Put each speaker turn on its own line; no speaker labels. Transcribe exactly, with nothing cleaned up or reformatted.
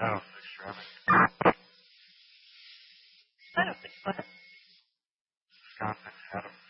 I don't think Travis.
I don't think what.
Wisconsin had him.